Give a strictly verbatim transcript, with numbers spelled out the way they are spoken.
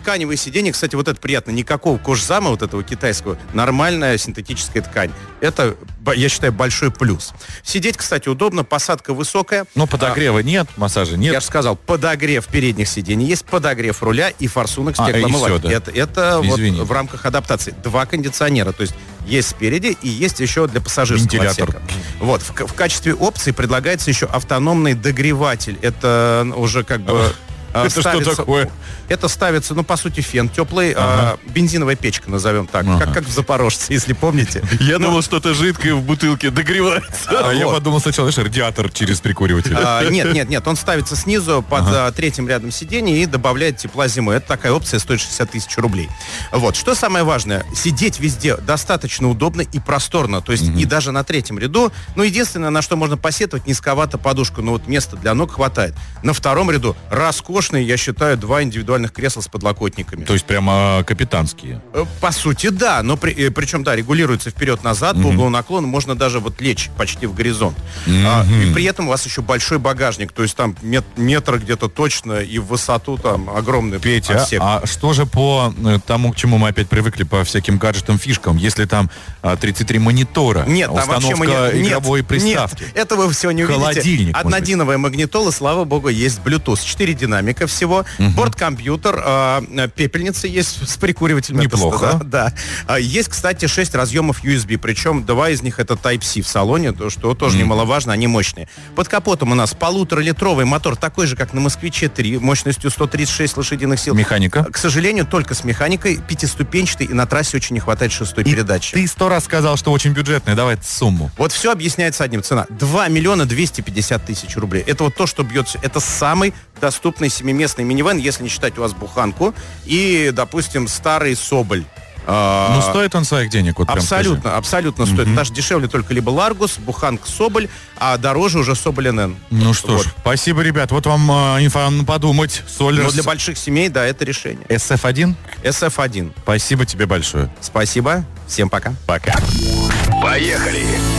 тканевые сиденья, кстати, вот это приятно, никакого кожзама вот этого китайского, нормальная синтетическая ткань. Это, я считаю, большой плюс. Сидеть, кстати, удобно, посадка высокая. Но подогрева а, нет, массажа нет. Я же сказал, подогрев передних сидений, есть подогрев руля и форсунок а, стеклоомывателя. Да. Это, это вот в рамках адаптации. Два кондиционера, то есть есть спереди и есть еще для пассажирского вентилятор. отсека. Вот, в, в качестве опции предлагается еще автономный догреватель. Это уже как бы... Это ставится, что такое? Это ставится, ну, по сути, фен теплый, ага. а, бензиновая печка, назовем так, ага. как, как в Запорожце, если помните. Я думал, что-то жидкое в бутылке догревается. А я подумал сначала, что радиатор через прикуриватель. Нет, нет, нет, он ставится снизу под третьим рядом сидений и добавляет тепла зимой. Это такая опция, стоит шестьдесят тысяч рублей. Вот, что самое важное, сидеть везде достаточно удобно и просторно, то есть и даже на третьем ряду, ну, единственное, на что можно посетовать, низковато подушку, но вот места для ног хватает. На втором ряду роскошные, я считаю, два индивидуальных кресла с подлокотниками. То есть прямо капитанские? По сути, да. Но при, причем, да, регулируется вперед-назад, mm-hmm. по углу наклона, можно даже вот лечь почти в горизонт. Mm-hmm. А, и при этом у вас еще большой багажник, то есть там мет, метр где-то точно и в высоту там огромный Петя, отсек. А что же по тому, к чему мы опять привыкли, по всяким гаджетам, фишкам, если там а, тридцать три монитора, нет, установка вообще мы... игровой нет, приставки? Нет, этого вы все не увидите. Холодильник. Однодиновая магнитола, слава богу, есть Bluetooth. Четыре динамика всего. Uh-huh. Борт-компьютер, э, пепельница есть с прикуривателем. Неплохо. Да, да. Есть, кстати, шесть разъемов ю эс би, причем два из них это Type-C в салоне, что тоже uh-huh. немаловажно, они мощные. Под капотом у нас полуторалитровый мотор, такой же, как на Москвиче три, мощностью сто тридцать шесть лошадиных сил. Механика? К сожалению, только с механикой, пятиступенчатый, и на трассе очень не хватает шестой и передачи. Ты сто раз сказал, что очень бюджетная, давай сумму. Вот все объясняется одним, цена два миллиона двести пятьдесят тысяч рублей. Это вот то, что бьет все. Это самый доступный семиместный минивэн, если не считать у вас буханку и, допустим, старый Соболь. Ну, стоит он своих денег? Вот абсолютно, абсолютно mm-hmm. стоит. Даже дешевле только либо Ларгус, Буханка, Соболь, а дороже уже Соболь эн эн. Ну что вот. ж, спасибо, ребят. Вот вам э, инфа подумать. Солярс. Но для больших семей, да, это решение. эс эф один? эс эф один. Спасибо тебе большое. Спасибо. Всем пока. Пока. Поехали.